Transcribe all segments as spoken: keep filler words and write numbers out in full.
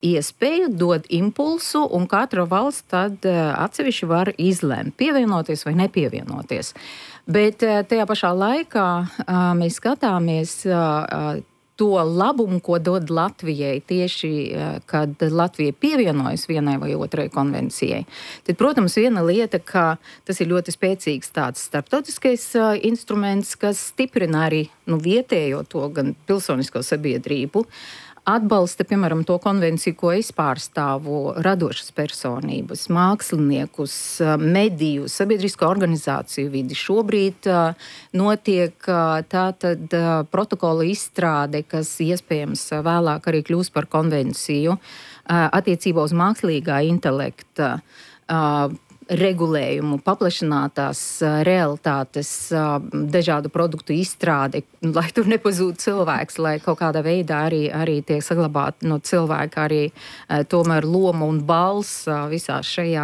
iespēju, dod impulsu, un katra valsts tad atsevišķi var izlemt, pievienoties vai nepievienoties. Bet tajā pašā laikā mēs skatāmies to labumu, ko dod Latvijai tieši, kad Latvija pievienojas vienai vai otrai konvencijai. Tad, protams, viena lieta, ka tas ir ļoti spēcīgs tāds starptautiskais instruments, kas stiprina arī nu, vietējo to gan pilsonisko sabiedrību, atbalsta, piemēram, to konvenciju, ko es pārstāvu, radošas personības, māksliniekus, mediju, sabiedrisko organizāciju vidi. Šobrīd notiek tātad protokola izstrāde, kas iespējams vēlāk arī kļūs par konvenciju attiecībā uz mākslīgā intelekta regulējumu, paplašinātās realitātes, dažādu produktu izstrādi, lai tur nepazūd cilvēks, lai kaut kādā veidā arī, arī tiek saglabāta no cilvēka arī tomēr loma un balss visā šajā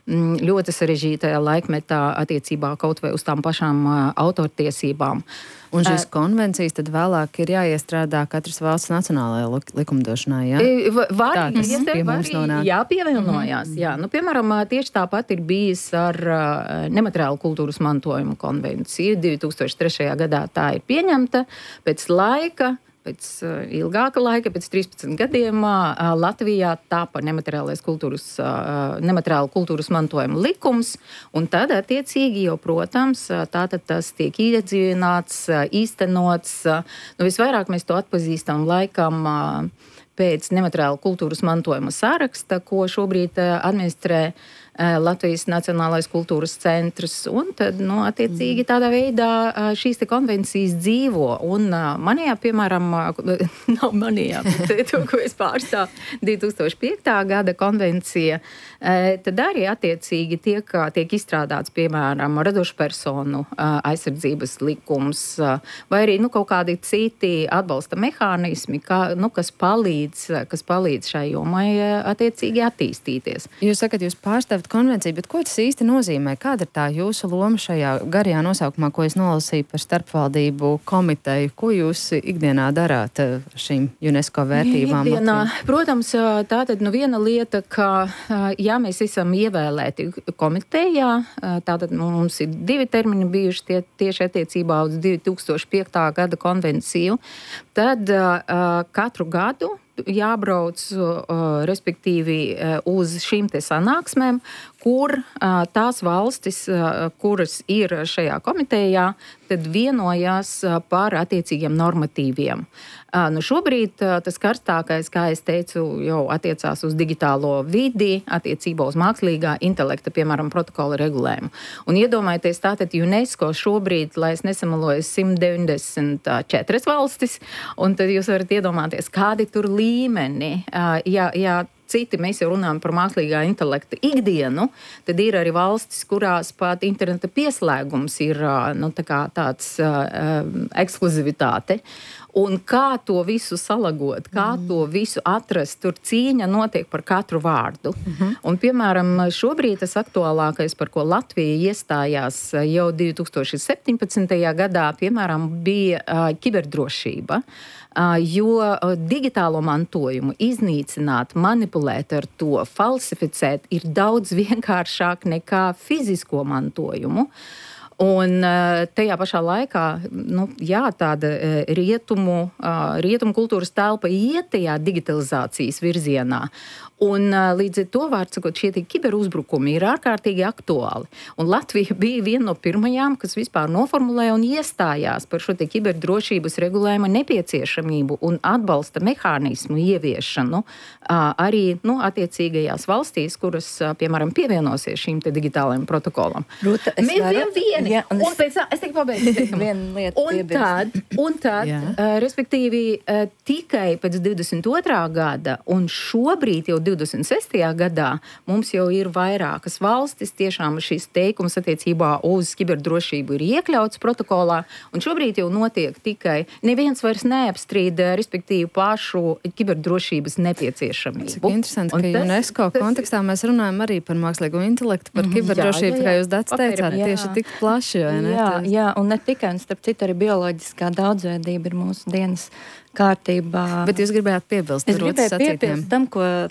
ļoti sarežģītajā laikmetā attiecībā kaut vai uz tām pašām autortiesībām. Un šīs konvencijas tad vēlāk ir jāiestrādā katras valsts nacionālajā likumdošanā, jā? Var, Tā, tas ja pie mums nonāk. Jā, pievienojās, mm-hmm. jā. Nu, piemēram, tieši tāpat ir bijis ar nemateriālu kultūras mantojumu konvenciju. divi tūkstoši trešajā gadā tā ir pieņemta pēc laika. Pēc uh, ilgāka laika, pēc trīspadsmit gadiem, uh, Latvijā tāpa nemateriālais kultūras, uh, nemateriālu kultūras mantojuma likums, un tad, attiecīgi, jau, protams, tātad tas tiek iedzīvināts, uh, īstenots. Uh, nu, visvairāk mēs to atpazīstam laikam uh, pēc nemateriālu kultūras mantojuma saraksta, ko šobrīd uh, administrē Latvijas Nacionālais kultūras centrs, un tad, nu, attiecīgi tādā veidā šīs te konvencijas dzīvo. Un manijā, piemēram, nav manijā, bet to, ko es pārstāvu, divi tūkstoši piektā gada konvencija, tad arī attiecīgi tiek, tiek izstrādāts, piemēram, radošu personu aizsardzības likums, vai arī, nu, kaut kādi citi atbalsta mehānismi, kā, nu, kas palīdz, kas palīdz šai jomai attiecīgi attīstīties. Jūs sakat, jūs pārstāvat konvenciju, bet ko tas īsti nozīmē? Kāda ir tā jūsu loma šajā garajā nosaukumā, ko es nolasīju par starpvaldību komiteju? Ko jūs ikdienā darāt šīm UNESCO vērtībām? Ikdienā, protams, tā tad nu viena lieta, ka jā, mēs esam ievēlēti komitejā, tātad mums ir divi termiņi bijuši tie, tieši attiecībā uz divi tūkstoši piektā gada konvenciju, tad katru gadu jābrauc, uh, respektīvi, uh, uz šīm te sanāksmēm, kur uh, tās valstis, uh, kuras ir šajā komitejā, tad vienojās uh, par attiecīgiem normatīviem. Uh, nu šobrīd uh, tas karstākais, kā es teicu, jau attiecās uz digitālo vidi, attiecībā uz mākslīgā intelekta, piemēram, protokola regulējumu. Un iedomājieties, tātad UNESCO šobrīd, lai es nesamaloju, simt deviņdesmit četras valstis, un tad jūs varat iedomāties, kādi tur līmeni, ja, ja citi mēs jau runājam par mākslīgā intelekta ikdienu, tad ir arī valstis, kurās pat interneta pieslēgums ir nu, tā kā tāds uh, ekskluzivitāte. Un kā to visu salagot, kā mm. to visu atrast, tur cīņa notiek par katru vārdu. Mm-hmm. Un, piemēram, šobrīd tas aktuālākais, par ko Latvija iestājās jau divi tūkstoši septiņpadsmitajā gadā, piemēram, bija uh, kiberdrošība. Uh, jo digitālo mantojumu iznīcināt, manipulēt ar to, falsificēt ir daudz vienkāršāk nekā fizisko mantojumu. Un tajā pašā laikā, nu, jā, tāda rietumu, rietumu kultūras telpa iet tajā digitalizācijas virzienā. Un līdz ar to, vārds sakot, šie kiberuzbrukumi ir ārkārtīgi aktuāli. Un Latvija bija viena no pirmajām, kas vispār noformulēja un iestājās par šo te kiberdrošības regulējuma nepieciešamību un atbalsta mehānismu ieviešanu arī, nu, attiecīgajās valstīs, kuras, piemēram, pievienosies šīm te digitālajiem protokolam. Rūta, es Mēs varu? Vieni, Jā, un es, un pēc tā, es teiktu pabeigšu. Viena lieta un tad, un tad uh, respektīvi, uh, tikai pēc divdesmit otrā gada un šobrīd jau divdesmit sestajā gadā mums jau ir vairākas valstis, tiešām šis teikums attiecībā uz kiberdrošību ir iekļauts protokolā, un šobrīd jau notiek tikai, neviens vairs neapstrīd, respektīvi, pašu kiberdrošības nepieciešamību. Cik interesanti, un ka tas, UNESCO tas, kontekstā mēs runājam arī par mākslīgo intelektu, par kiberdrošību, kā jūs Dats teicāt, tieši tik plaši. plaši, vai ne? Jā, Tas... jā, un ne tikai, un starp citu arī bioloģiskā daudzveidība ir mūsu dienas kārtībā. Bet jūs gribējāt piebilst es gribēju piebilst tam, ko